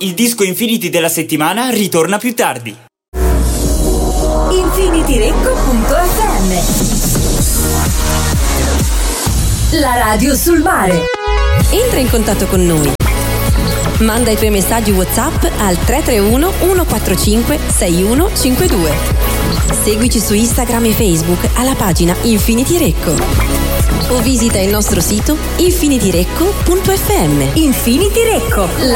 il disco Infinity della settimana ritorna più tardi. infinityrecco.fm, la radio sul mare. Entra in contatto con noi. Manda i tuoi messaggi WhatsApp al 331 145 6152. Seguici su Instagram e Facebook alla pagina Infinity Recco. O visita il nostro sito infinityrecco.fm. Infinity Recco,